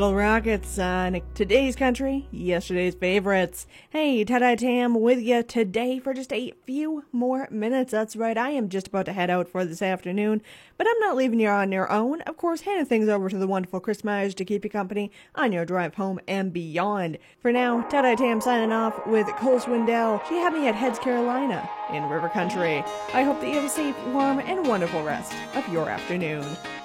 Little Rockets on today's country, yesterday's favorites. Hey, Ted Tam with you today for just a few more minutes. That's right, I am just about to head out for this afternoon, but I'm not leaving you on your own. Of course, handing things over to the wonderful Chris Myers to keep you company on your drive home and beyond. For now, Ted Tam signing off with Cole Swindell. She had me at Heads, Carolina in River Country. I hope that you have a safe, warm, and wonderful rest of your afternoon.